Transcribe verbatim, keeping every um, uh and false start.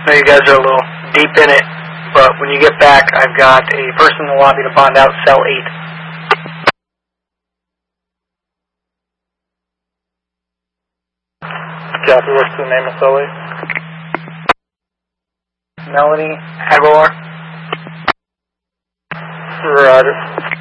know you guys are a little deep in it, but when you get back, I've got a person in the lobby to bond out cell eight. Copy, what's the name of cell eight? Melanie Aguilar. Roger.